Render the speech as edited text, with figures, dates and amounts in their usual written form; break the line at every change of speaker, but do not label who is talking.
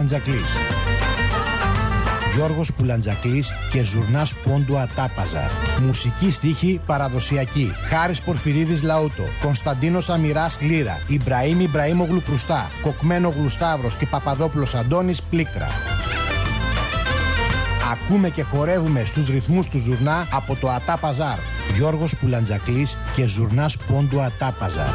Πουλαντζακλής. Γιώργος Πουλαντζακλής και Ζουρνάς Πόντου Ατάπαζαρ. Μουσική στίχη παραδοσιακή. Χάρης Πορφυρίδης Λαούτο, Κωνσταντίνος Αμυράς Λύρα, Ιμπραήμ Ιμπραήμογλου Κρουστά, Κοκμένογλου Σταύρος και Παπαδόπουλος Αντώνης Πλήκτρα. Ακούμε και χορεύουμε στους ρυθμούς του Ζουρνά από το Ατάπαζαρ. Γιώργος Πουλαντζακλής και Ζουρνάς Πόντου Ατάπαζαρ.